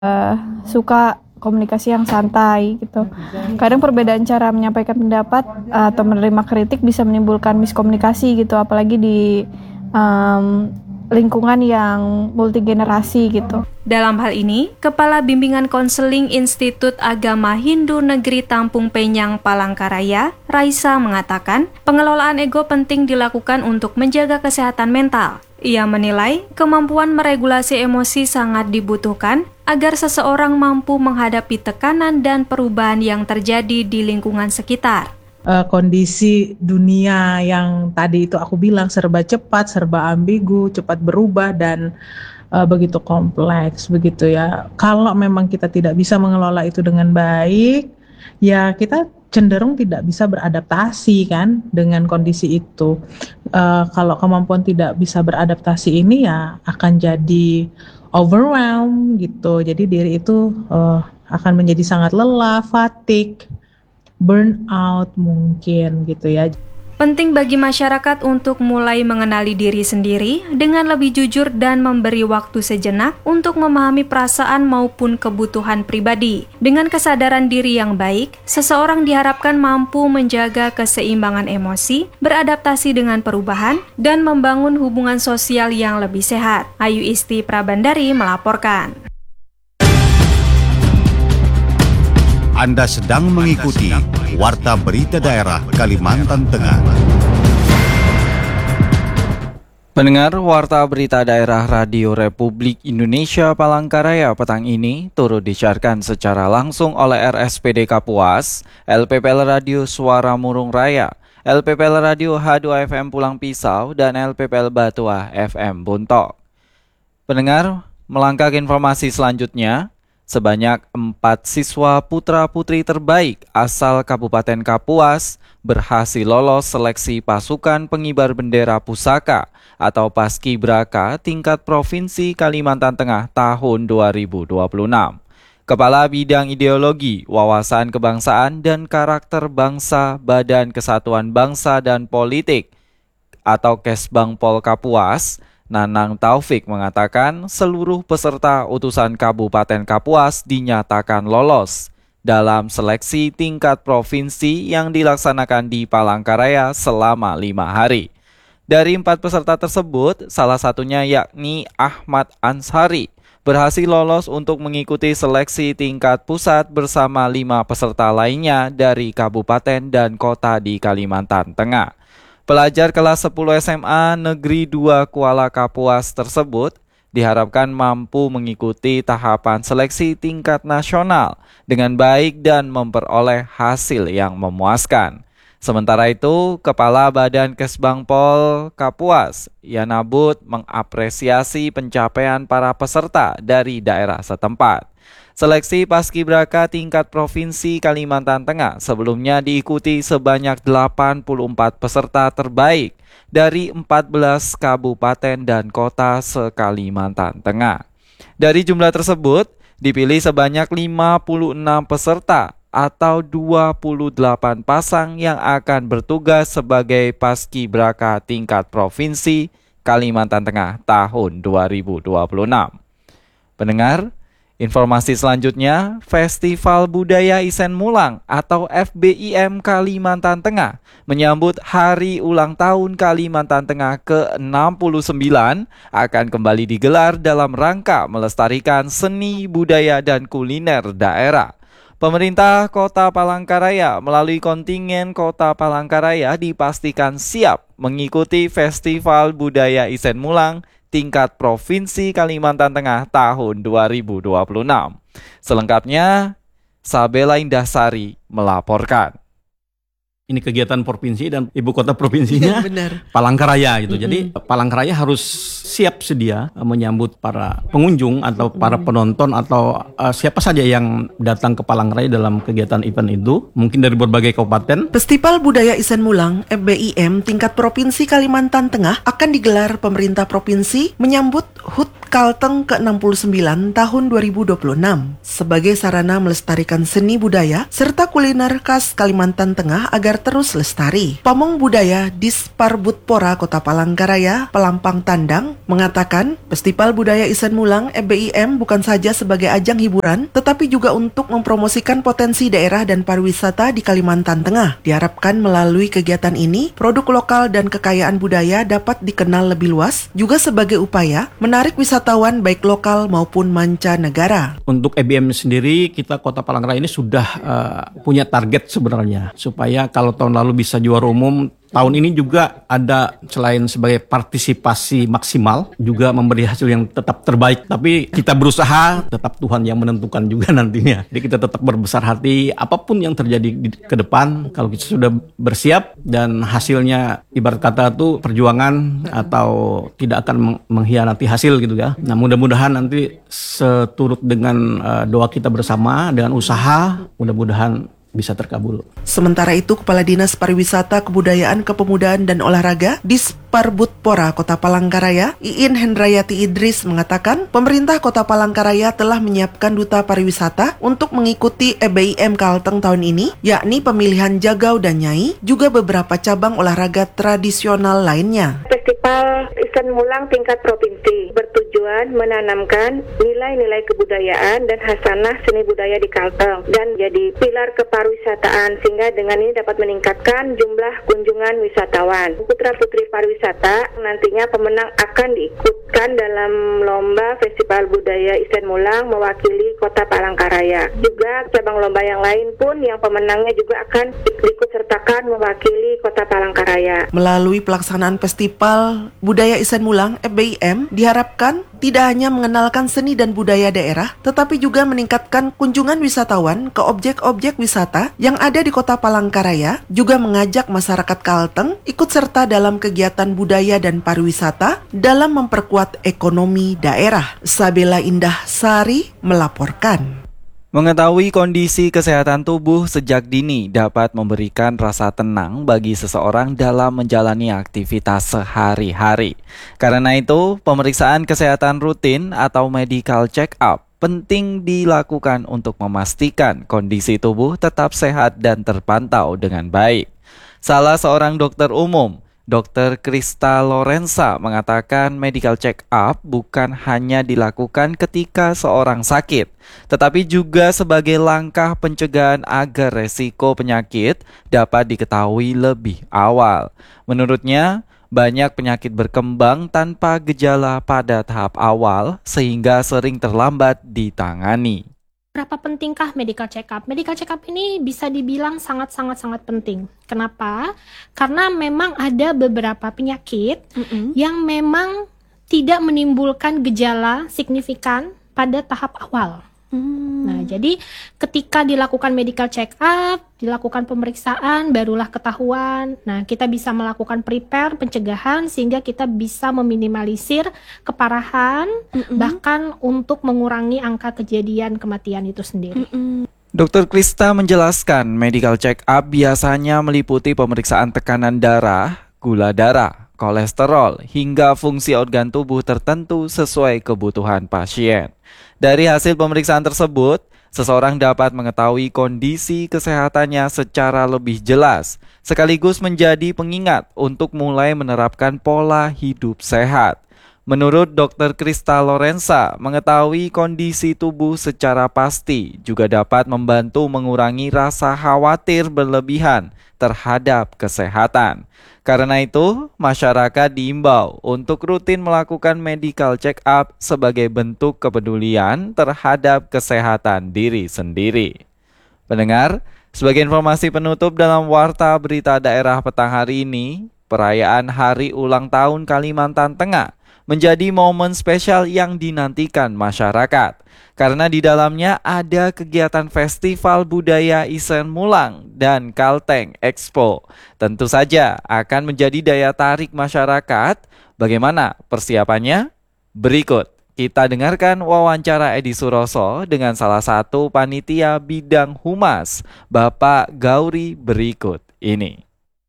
suka komunikasi yang santai gitu. Kadang perbedaan cara menyampaikan pendapat atau menerima kritik bisa menimbulkan miskomunikasi gitu, apalagi di lingkungan yang multigenerasi gitu. Dalam hal ini, Kepala Bimbingan Konseling Institut Agama Hindu Negeri Tampung Penyang, Palangkaraya, Raisa mengatakan, pengelolaan ego penting dilakukan untuk menjaga kesehatan mental. Ia menilai kemampuan meregulasi emosi sangat dibutuhkan agar seseorang mampu menghadapi tekanan dan perubahan yang terjadi di lingkungan sekitar. Kondisi dunia yang tadi itu aku bilang serba cepat, serba ambigu, cepat berubah dan begitu kompleks begitu ya. Kalau memang kita tidak bisa mengelola itu dengan baik, ya kita cenderung tidak bisa beradaptasi kan dengan kondisi itu. Kalau kemampuan tidak bisa beradaptasi ini ya akan jadi overwhelmed gitu. Jadi diri itu akan menjadi sangat lelah, fatigue, burnout mungkin gitu ya. Penting bagi masyarakat untuk mulai mengenali diri sendiri dengan lebih jujur dan memberi waktu sejenak untuk memahami perasaan maupun kebutuhan pribadi. Dengan kesadaran diri yang baik, seseorang diharapkan mampu menjaga keseimbangan emosi, beradaptasi dengan perubahan, dan membangun hubungan sosial yang lebih sehat. Ayu Isti Prabandari melaporkan. Anda sedang mengikuti Warta Berita Daerah Kalimantan Tengah. Pendengar Warta Berita Daerah Radio Republik Indonesia Palangkaraya petang ini turut disiarkan secara langsung oleh RSPD Kapuas, LPPL Radio Suara Murung Raya, LPPL Radio H2FM Pulang Pisau, dan LPPL Batua FM Buntok. Pendengar, melangkah ke informasi selanjutnya. Sebanyak 4 siswa putra-putri terbaik asal Kabupaten Kapuas berhasil lolos seleksi pasukan pengibar bendera pusaka atau Paskibraka tingkat Provinsi Kalimantan Tengah tahun 2026. Kepala Bidang Ideologi, Wawasan Kebangsaan dan Karakter Bangsa Badan Kesatuan Bangsa dan Politik atau Kesbangpol Kapuas, Nanang Taufik mengatakan seluruh peserta utusan Kabupaten Kapuas dinyatakan lolos dalam seleksi tingkat provinsi yang dilaksanakan di Palangkaraya selama 5 hari. Dari 4 peserta tersebut, salah satunya yakni Ahmad Ansari berhasil lolos untuk mengikuti seleksi tingkat pusat bersama 5 peserta lainnya dari kabupaten dan kota di Kalimantan Tengah. Pelajar kelas 10 SMA Negeri 2 Kuala Kapuas tersebut diharapkan mampu mengikuti tahapan seleksi tingkat nasional dengan baik dan memperoleh hasil yang memuaskan. Sementara itu, Kepala Badan Kesbangpol Kapuas, Yanabut, mengapresiasi pencapaian para peserta dari daerah setempat. Seleksi Paskibraka tingkat Provinsi Kalimantan Tengah sebelumnya diikuti sebanyak 84 peserta terbaik dari 14 kabupaten dan kota se-Kalimantan Tengah. Dari jumlah tersebut, dipilih sebanyak 56 peserta atau 28 pasang yang akan bertugas sebagai Paskibraka tingkat Provinsi Kalimantan Tengah tahun 2026. Pendengar, informasi selanjutnya, Festival Budaya Isen Mulang atau FBIM Kalimantan Tengah menyambut Hari Ulang Tahun Kalimantan Tengah ke-69 akan kembali digelar dalam rangka melestarikan seni, budaya, dan kuliner daerah. Pemerintah Kota Palangkaraya melalui kontingen Kota Palangkaraya dipastikan siap mengikuti Festival Budaya Isen Mulang tingkat Provinsi Kalimantan Tengah tahun 2026. Selengkapnya, Sabela Indahsari melaporkan. Ini kegiatan provinsi dan ibu kota provinsinya Palangkaraya gitu. Jadi Palangkaraya harus siap sedia menyambut para pengunjung atau para penonton atau siapa saja yang datang ke Palangkaraya dalam kegiatan event itu, mungkin dari berbagai kabupaten. Festival Budaya Isen Mulang FBIM tingkat Provinsi Kalimantan Tengah akan digelar pemerintah provinsi menyambut HUT Kalteng ke-69 tahun 2026 sebagai sarana melestarikan seni budaya serta kuliner khas Kalimantan Tengah agar agar terus lestari. Pamong Budaya Disparbudpora Kota Palangkaraya, Pelampang Tandang, mengatakan Festival Budaya Isen Mulang FBIM bukan saja sebagai ajang hiburan, tetapi juga untuk mempromosikan potensi daerah dan pariwisata di Kalimantan Tengah. Diharapkan melalui kegiatan ini, produk lokal dan kekayaan budaya dapat dikenal lebih luas, juga sebagai upaya menarik wisatawan baik lokal maupun mancanegara. Untuk FBIM sendiri, kita Kota Palangkaraya ini sudah punya target sebenarnya, supaya kalau tahun lalu bisa juara umum, tahun ini juga ada selain sebagai partisipasi maksimal, juga memberi hasil yang tetap terbaik. Tapi kita berusaha, tetap Tuhan yang menentukan juga nantinya. Jadi kita tetap berbesar hati, apapun yang terjadi ke depan, kalau kita sudah bersiap dan hasilnya ibarat kata itu perjuangan atau tidak akan mengkhianati hasil gitu ya. Nah mudah-mudahan nanti seturut dengan doa kita bersama, dengan usaha, mudah-mudahan bisa terkabul. Sementara itu, Kepala Dinas Pariwisata, Kebudayaan, Kepemudaan, dan Olahraga Disparbudpora Kota Palangkaraya, Iin Hendrayati Idris mengatakan, pemerintah Kota Palangkaraya telah menyiapkan duta pariwisata untuk mengikuti FBIM Kalteng tahun ini, yakni pemilihan Jagau dan Nyai, juga beberapa cabang olahraga tradisional lainnya. Festival Isen Mulang tingkat provinsi bertujuan menanamkan nilai-nilai kebudayaan dan hasanah seni budaya di Kalteng dan jadi pilar kepariwisataan, sehingga dengan ini dapat meningkatkan jumlah kunjungan wisatawan. Putra-putri pariwisata nantinya pemenang akan diikutkan dalam lomba Festival Budaya Isen Mulang mewakili Kota Palangkaraya. Juga cabang lomba yang lain pun yang pemenangnya juga akan diikut sertakan mewakili Kota Palangkaraya. Melalui pelaksanaan Festival Budaya Isen Mulang FBIM diharapkan tidak hanya mengenalkan seni dan budaya daerah, tetapi juga meningkatkan kunjungan wisatawan ke objek-objek wisata yang ada di Kota Palangkaraya, juga mengajak masyarakat Kalteng ikut serta dalam kegiatan budaya dan pariwisata dalam memperkuat ekonomi daerah. Sabila Indah Sari melaporkan. Mengetahui kondisi kesehatan tubuh sejak dini dapat memberikan rasa tenang bagi seseorang dalam menjalani aktivitas sehari-hari. Karena itu, pemeriksaan kesehatan rutin atau medical check-up penting dilakukan untuk memastikan kondisi tubuh tetap sehat dan terpantau dengan baik. Salah seorang dokter umum, Dr. Krista Lorenza, mengatakan medical check-up bukan hanya dilakukan ketika seorang sakit, tetapi juga sebagai langkah pencegahan agar resiko penyakit dapat diketahui lebih awal. Menurutnya, banyak penyakit berkembang tanpa gejala pada tahap awal sehingga sering terlambat ditangani. Berapa pentingkah medical check-up? Medical check-up ini bisa dibilang sangat-sangat penting. Kenapa? Karena memang ada beberapa penyakit yang memang tidak menimbulkan gejala signifikan pada tahap awal. Nah, jadi ketika dilakukan medical check-up, dilakukan pemeriksaan, barulah ketahuan. Nah, kita bisa melakukan prepare, pencegahan, sehingga kita bisa meminimalisir keparahan, bahkan untuk mengurangi angka kejadian kematian itu sendiri. Dr. Krista menjelaskan, medical check-up biasanya meliputi pemeriksaan tekanan darah, gula darah, kolesterol, hingga fungsi organ tubuh tertentu sesuai kebutuhan pasien. Dari hasil pemeriksaan tersebut, seseorang dapat mengetahui kondisi kesehatannya secara lebih jelas, sekaligus menjadi pengingat untuk mulai menerapkan pola hidup sehat. Menurut Dr. Krista Lorenza, mengetahui kondisi tubuh secara pasti juga dapat membantu mengurangi rasa khawatir berlebihan terhadap kesehatan. Karena itu, masyarakat diimbau untuk rutin melakukan medical check-up sebagai bentuk kepedulian terhadap kesehatan diri sendiri. Pendengar, sebagai informasi penutup dalam Warta Berita Daerah petang hari ini, perayaan Hari Ulang Tahun Kalimantan Tengah menjadi momen spesial yang dinantikan masyarakat. Karena di dalamnya ada kegiatan Festival Budaya Isen Mulang dan Kalteng Expo. Tentu saja akan menjadi daya tarik masyarakat. Bagaimana persiapannya? Berikut kita dengarkan wawancara Edi Suroso dengan salah satu panitia bidang humas, Bapak Gauri, berikut ini.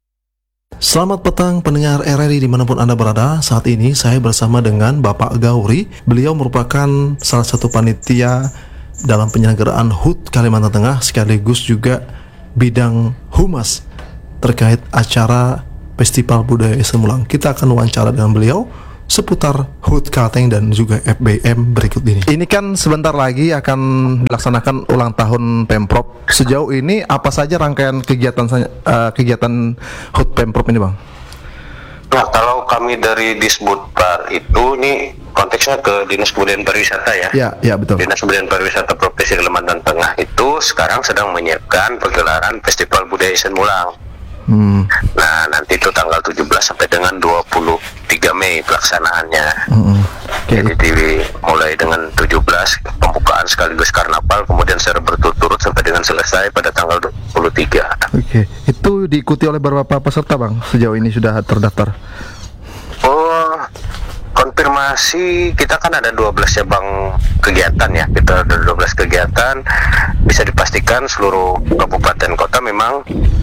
Selamat petang pendengar RRI dimanapun Anda berada. Saat ini saya bersama dengan Bapak Gauri. Beliau merupakan salah satu panitia dalam penyelenggaraan HUT Kalimantan Tengah sekaligus juga bidang humas terkait acara Festival Budaya Isan Mulang. Kita akan wawancara dengan beliau seputar HUT Kalteng dan juga FBM berikut ini. Ini kan sebentar lagi akan dilaksanakan ulang tahun Pemprov. Sejauh ini apa saja rangkaian kegiatan HUT Pemprov ini, Bang? Nah, kalau kami dari Disbudpar itu nih konteksnya ke Dinas Kebudayaan Pariwisata ya. Ya, betul. Dinas Kebudayaan Pariwisata Provinsi Kalimantan Tengah itu sekarang sedang menyiapkan pegelaran Festival Budaya Isan Mulang. Nah, nanti itu tanggal 17 sampai dengan 23 Mei pelaksanaannya. Jadi mulai dengan 17 pembukaan sekaligus karnaval, kemudian secara berturut-turut sampai dengan selesai pada tanggal 23. Oke, itu diikuti oleh berapa peserta, Bang? Sejauh ini sudah terdaftar? Oh, konfirmasi kita kan ada 12 cabang kegiatan ya. Kita ada 12 kegiatan. Bisa dipastikan seluruh kabupaten kota memang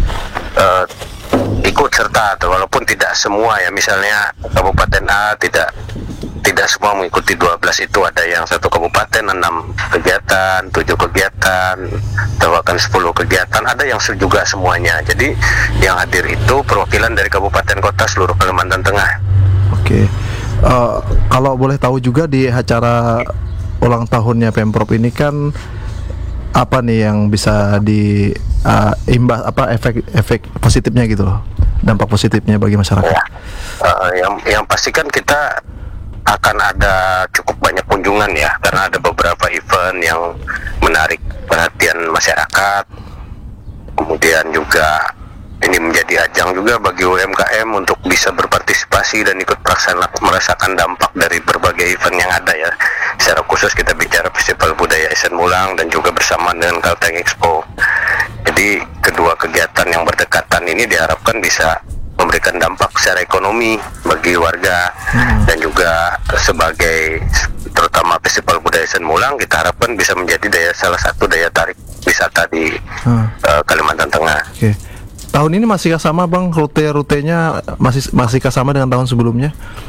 ikut serta, atau walaupun tidak semua ya. Misalnya kabupaten A tidak semua mengikuti 12 itu, ada yang satu kabupaten 6 kegiatan, 7 kegiatan, atau bahkan 10 kegiatan, ada yang juga semuanya. Jadi yang hadir itu perwakilan dari kabupaten kota seluruh Kalimantan Tengah. Oke. Kalau boleh tahu juga di acara ulang tahunnya Pemprov ini kan apa nih yang bisa imbas efek positifnya gitu loh, dampak positifnya bagi masyarakat? Yang pasti kan kita akan ada cukup banyak kunjungan ya, karena ada beberapa event yang menarik perhatian masyarakat. Kemudian juga ini menjadi ajang juga bagi UMKM untuk bisa berpartisipasi dan ikut merasakan dampak dari berbagai event yang ada ya. Secara khusus kita bicara Festival Budaya Isan Mulang dan juga bersamaan dengan Kalteng Expo. Jadi kedua kegiatan yang berdekatan ini diharapkan bisa memberikan dampak secara ekonomi bagi warga, dan juga sebagai terutama Festival Budaya Isan Mulang kita harapkan bisa menjadi salah satu daya tarik wisata di Kalimantan Tengah. Oke. Tahun ini masihkah sama, Bang? Rutenya masihkah sama dengan tahun sebelumnya?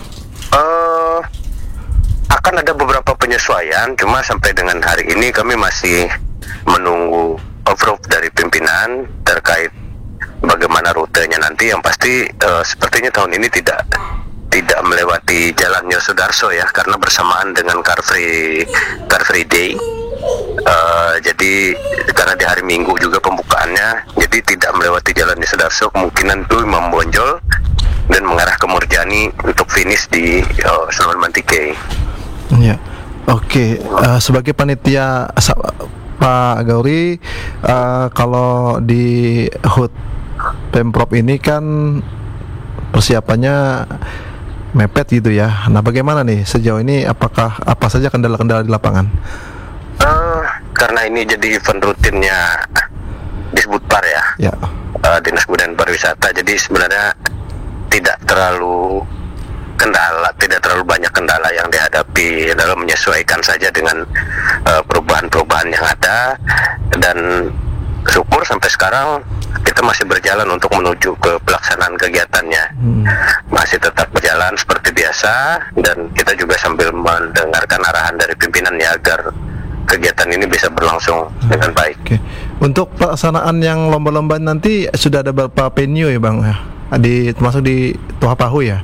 Akan ada beberapa penyesuaian, cuma sampai dengan hari ini kami masih menunggu approve dari pimpinan terkait bagaimana rutenya nanti. Yang pasti sepertinya tahun ini tidak melewati Jalan Yosudarso ya, karena bersamaan dengan Car Free Day. Jadi karena di hari Minggu juga pembukaannya, jadi tidak melewati Jalan Yosudarso, kemungkinan itu Imam Bonjol dan mengarah ke Murjani untuk finish di Senaman Mantike. Ya, oke. Sebagai panitia Pak Gauri, kalau di HUT Pemprov ini kan persiapannya mepet gitu ya. Nah, bagaimana nih sejauh ini? Apakah apa saja kendala-kendala di lapangan? Karena ini jadi event rutinnya Disbudpar ya. Dinas Kebudayaan Pariwisata. Jadi sebenarnya tidak terlalu banyak kendala yang dihadapi, dalam menyesuaikan saja dengan perubahan-perubahan yang ada, dan syukur sampai sekarang kita masih berjalan untuk menuju ke pelaksanaan kegiatannya. Masih tetap berjalan seperti biasa, dan kita juga sambil mendengarkan arahan dari pimpinannya agar kegiatan ini bisa berlangsung dengan baik. Oke. Untuk pelaksanaan yang lomba-lomba nanti sudah ada beberapa venue ya, Bang? Termasuk di Toha Pahu ya?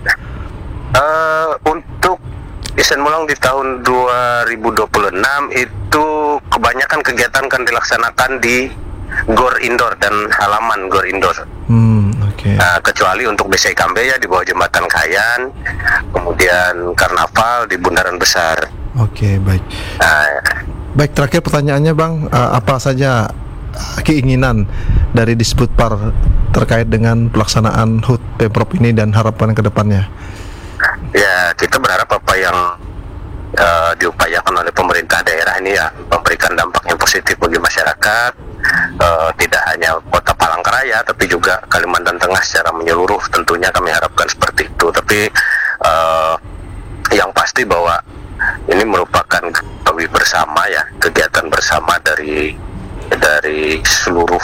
Untuk Isan Mulang di tahun 2026 itu kebanyakan kegiatan kan dilaksanakan di Gor Indoor dan halaman Gor Indoor. Kecuali untuk BCI Kambeya di bawah Jembatan Kayan, kemudian karnaval di Bundaran Besar. Oke, baik. Baik, terakhir pertanyaannya, Bang, apa saja keinginan dari Disbudpar terkait dengan pelaksanaan HUT Pemprov ini dan harapan ke depannya? Ya, kita berharap apa yang diupayakan oleh pemerintah daerah ini ya memberikan dampak yang positif bagi masyarakat, tidak hanya Kota Palangkaraya tapi juga Kalimantan Tengah secara menyeluruh. Tentunya kami harapkan seperti itu. Tapi yang pasti bahwa ini merupakan bersama ya, kegiatan bersama dari seluruh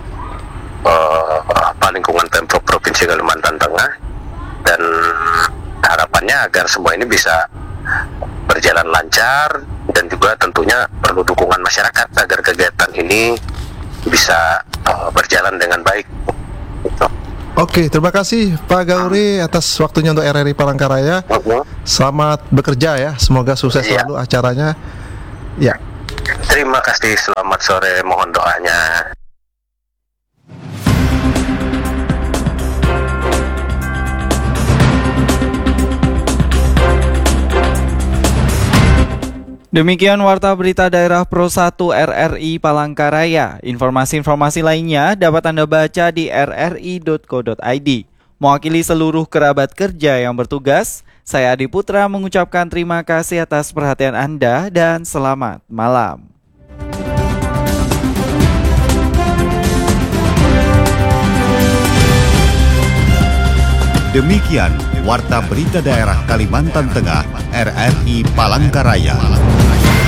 lingkungan Pemprov Provinsi Kalimantan Tengah, dan harapannya agar semua ini bisa berjalan lancar, dan juga tentunya perlu dukungan masyarakat agar kegiatan ini bisa berjalan dengan baik. Oke, terima kasih Pak Gauri atas waktunya untuk RRI Palangkaraya. Selamat bekerja ya, semoga sukses selalu acaranya. Ya. Terima kasih, selamat sore, mohon doanya. Demikian Warta Berita Daerah Pro 1 RRI Palangkaraya. Informasi-informasi lainnya dapat Anda baca di rri.co.id. Mewakili seluruh kerabat kerja yang bertugas, saya Adi Putra mengucapkan terima kasih atas perhatian Anda dan selamat malam. Demikian Warta Berita Daerah Kalimantan Tengah RRI Palangkaraya.